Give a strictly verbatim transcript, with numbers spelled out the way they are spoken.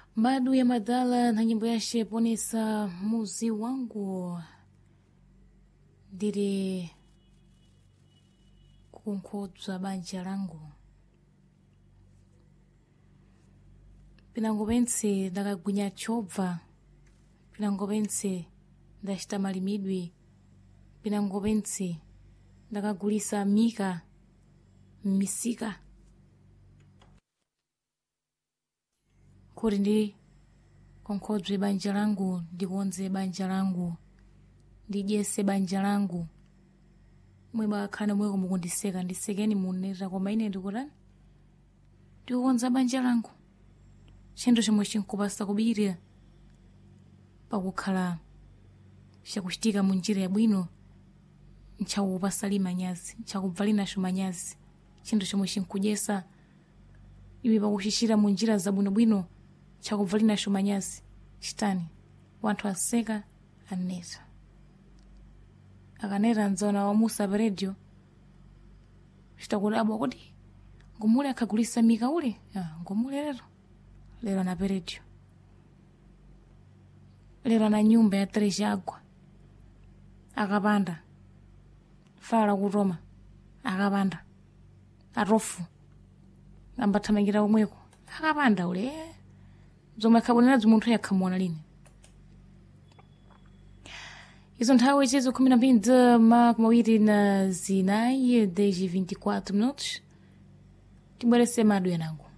Madu ya Madala na nyimbo yashe ponesa muzi wangu ndiri kunkodza banja langu pinango pense ndakagwinya chobva pinango pense ndachita malimidwe pinango pense ndakagulisa mika misika kuti ndi konkodzwe banja langu ndikonze banja langu ndidyese banja langu mwe bakhana mwe kumukundiseka ndisekeni muneta koma ine ndikutani ndikonza banja langu chinthu chomwe chinkupasa kubirira pakukhala chakuchitika mu njira yabwino nchakupasa limanyazi nchakubva linacho manyazi chinthu chomwe chinkudyesa iwe pakuchichira mu njira zabwinobwino chakubva linacho manyazi chitani wanthu aseka aneta akaneta nzona wamusa pa radio chitakudabwa kuti ngomule akhagulisa mika ule ah, ngomule lero lero na pa radio lero na nyumba ya trejagwa akapanda fala kutoma akapanda arofu ambathamangira omweko akapanda ule zomwe akhabonera munthu yakhamona lini izo nthawi chizo kumi na mbiri mawiri na zinayi dez e vinte e quatro minutos tibwerese madu yanangu